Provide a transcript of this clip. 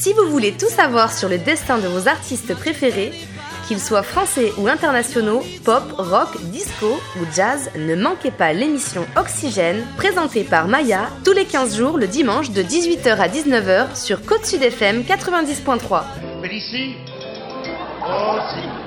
Si vous voulez tout savoir sur le destin de vos artistes préférés, qu'ils soient français ou internationaux, pop, rock, disco ou jazz, ne manquez pas l'émission Oxygène, présentée par Maya, tous les 15 jours le dimanche de 18h à 19h sur Côte Sud FM 90.3. Félicie. Oh, si.